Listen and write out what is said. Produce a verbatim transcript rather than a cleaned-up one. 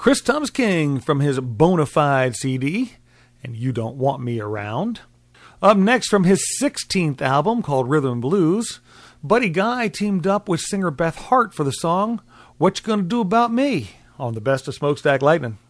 Chris Thomas King from his Bonafide C D, and You Don't Want Me Around. Up next from his sixteenth album called Rhythm and Blues, Buddy Guy teamed up with singer Beth Hart for the song What You Gonna Do About Me on the Best of Smokestack Lightning.